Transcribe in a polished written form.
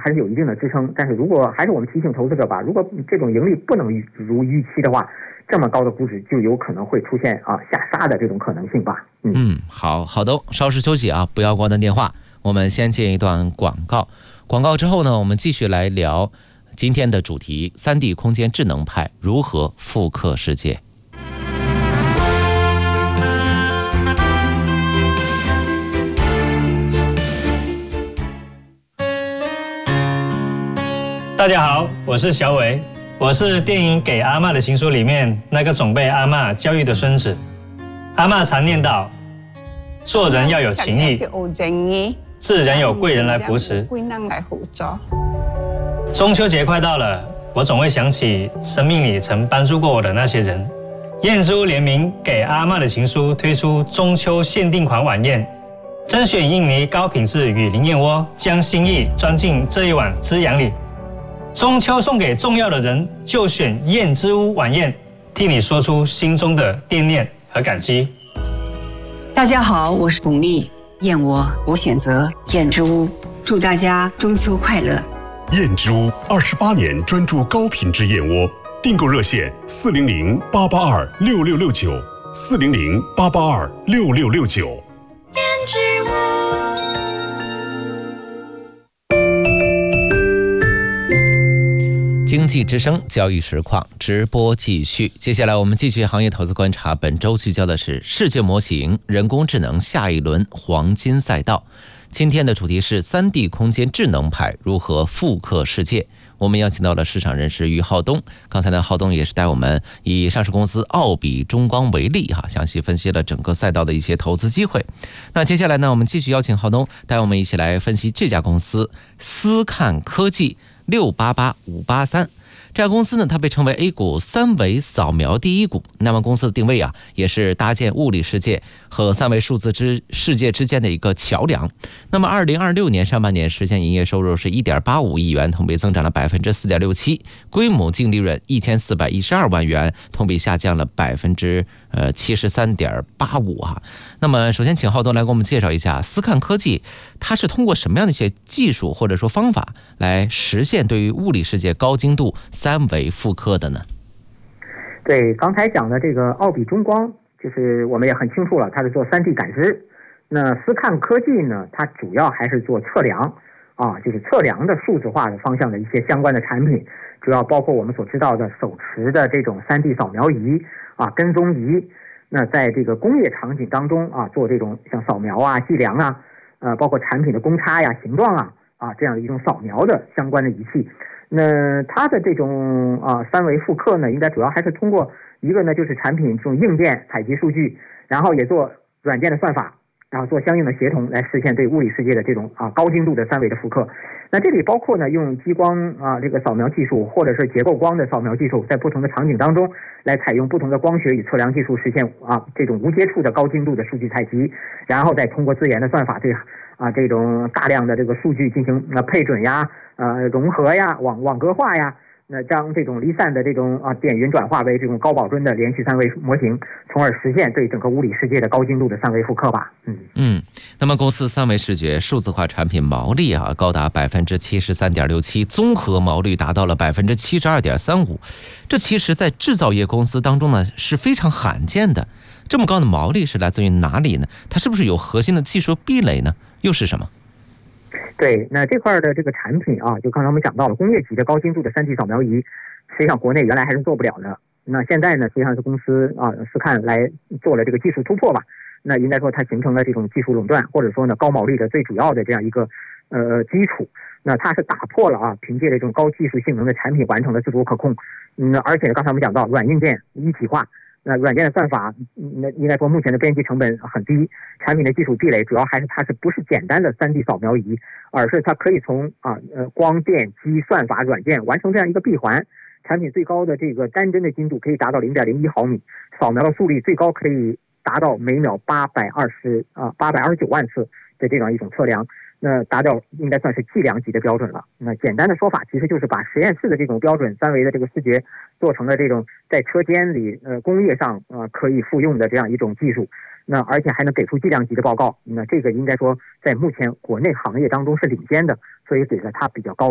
还是有一定的支撑。但是如果还是我们提醒投资者吧，如果这种盈利不能如预期的话，这么高的估值就有可能会出现下杀的这种可能性吧。 好的，稍事休息啊，不要挂断电话，我们先接一段广告。广告之后呢，我们继续来聊今天的主题：3D 空间智能派如何复刻世界。 大家好，我是小伟，我是电影《给阿嬷的情书》里面那个总被阿嬷教育的孙子。阿嬷常念叨，做人要有情义，自然有贵人来扶持。中秋节快到了，我总会想起生命里曾帮助过我的那些人。燕之屋联名《给阿嬷的情书》推出中秋限定款晚宴，甄选印尼高品质雨林燕窝，将心意装进这一碗滋养里。中秋送给重要的人，就选燕之屋晚宴，替你说出心中的惦念和感激。 大家好，我是巩俐，燕窝我选择燕之屋，祝大家中秋快乐。 燕之屋28年专注高品质燕窝，订购热线400-882-6669，400-882-6669。 燕之屋。 经济之声交易实况直播继续，接下来我们继续行业投资观察。本周聚焦的是世界模型人工智能下一轮黄金赛道。今天的主题是3D 空间智能派如何复刻世界。我们邀请到了市场人士于浩东，刚才呢浩东也是带我们以上市公司奥比中光为例详细分析了整个赛道的一些投资机会。那接下来呢，我们继续邀请浩东带我们一起来分析这家公司思看科技688583。这家公司呢，它被称为 A 股3维扫描第一股。那么公司的定位也是搭建物理世界和3维数字世界之间的一个桥梁。那么2026年上半年实现营业收入是 1.85 亿元，同比增长了 4.67%， 规模净利润1412万元，同比下降了 73.85%。那么首先请浩东来给我们介绍一下思看科技，它是通过什么样的一些技术或者说方法来实现对于物理世界高精度3维复刻的呢？ 对，刚才讲的这个奥比中光，就是我们也很清楚了，它是做3D 感知。那思看科技呢，它主要还是做测量就是测量的数字化的方向的一些相关的产品，主要包括我们所知道的手持的这种3D 扫描仪跟踪仪。那在这个工业场景当中做这种像扫描计量包括产品的公差形状这样的一种扫描的相关的仪器。那它的这种3维复刻呢，应该主要还是通过一个呢，就是产品这种硬件采集数据，然后也做软件的算法，然后做相应的协同，来实现对物理世界的这种高精度的3维的复刻。那这里包括呢，用激光这个扫描技术，或者是结构光的扫描技术，在不同的场景当中来采用不同的光学与测量技术，实现这种无接触的高精度的数据采集，然后再通过自研的算法对这种大量的这个数据进行配准融合网格化那将这种离散的这种点云转化为这种高保真的连续3维模型，从而实现对整个物理世界的高精度的3维复刻吧。 那么公司3维视觉数字化产品毛利高达 73.67%， 综合毛利达到了 72.35%。这其实在制造业公司当中呢是非常罕见的。这么高的毛利是来自于哪里呢？它是不是有核心的技术壁垒呢？又是什么？ 对，那这块的这个产品就刚才我们讲到了工业级的高精度的3D 扫描仪，实际上国内原来还是做不了的。那现在呢，实际上是公司思看来做了这个技术突破吧。那应该说它形成了这种技术垄断，或者说呢高毛利的最主要的这样一个基础。那它是打破了凭借这种高技术性能的产品完成了自主可控。而且刚才我们讲到软硬件一体化。那软件的算法，那应该说目前的编辑成本很低，产品的技术壁垒主要还是它是不是简单的3D 扫描仪，而是它可以从光电机算法软件完成这样一个闭环，产品最高的这个单帧的精度可以达到 0.01 毫米，扫描的速率最高可以达到每秒829万次的这样一种测量。那达到应该算是计量级的标准了。那简单的说法其实就是把实验室的这种标准3维的这个视觉做成了这种在车间里工业上可以复用的这样一种技术。那而且还能给出计量级的报告。那这个应该说在目前国内行业当中是领先的，所以给了它比较高